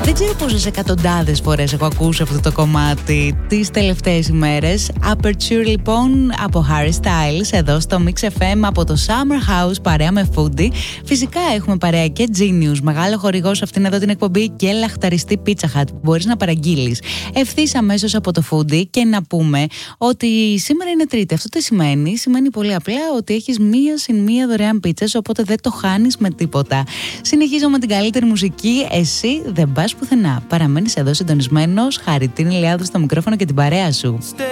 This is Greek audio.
Δεν ξέρω πόσες εκατοντάδες φορές έχω ακούσει αυτό το κομμάτι τις τελευταίες ημέρες. Aperture λοιπόν από Harry Styles εδώ στο Mix FM από το Summer House παρέα με Foodie. Φυσικά έχουμε παρέα και Genius, μεγάλο χορηγό σε αυτήν εδώ την εκπομπή, και λαχταριστή Pizza Hut που μπορείς να παραγγείλεις ευθύς αμέσως από το Foodie. Και να πούμε ότι σήμερα είναι Τρίτη. Αυτό τι σημαίνει? Σημαίνει πολύ απλά ότι έχεις μία συν μία δωρεάν πίτσες, οπότε δεν το χάνεις με τίποτα. Συνεχίζω με την καλύτερη μουσική. Εσύ δεν πας πουθενά. Παραμένεις εδώ συντονισμένος. Χαριτίνη Λιάδου στο μικρόφωνο και την παρέα σου.